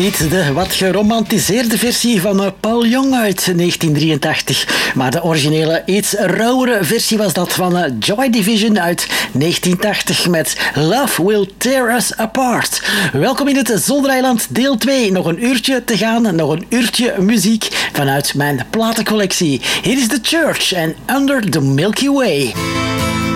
Niet de wat geromantiseerde versie van Paul Young uit 1983, maar de originele, iets rauwere versie was dat van Joy Division uit 1980 met Love Will Tear Us Apart. Welkom in het Zoldereiland deel 2. Nog een uurtje te gaan, nog een uurtje muziek vanuit mijn platencollectie. Hier is The Church en Under the Milky Way.